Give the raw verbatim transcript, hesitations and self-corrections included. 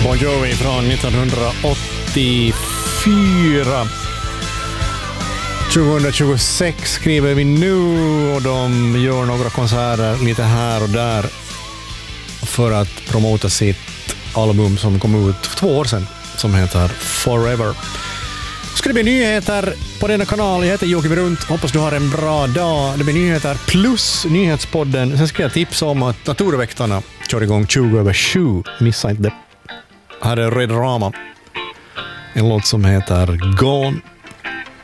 Bon Jovi från nittonhundraåttiofyra. tjugohundratjugosex skriver vi nu och de gör några konserter lite här och där för att promota sitt album som kom ut för två år sedan som heter Forever. Ska det bli nyheter på denna kanal? Jag heter Joakim Runt. Hoppas du har en bra dag. Det blir nyheter plus nyhetspodden. Sen ska jag tipsa om att Naturväktarna kör igång tjugo över sju. Missa inte det. Här är Red Rama. En låt som heter Gone.